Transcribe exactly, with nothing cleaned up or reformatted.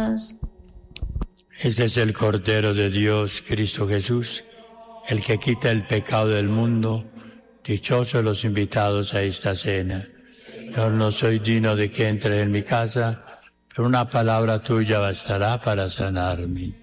cosas. Este es el Cordero de Dios, Cristo Jesús, el que quita el pecado del mundo. Dichosos los invitados a esta cena. Yo no soy digno de que entres en mi casa, pero una palabra tuya bastará para sanarme.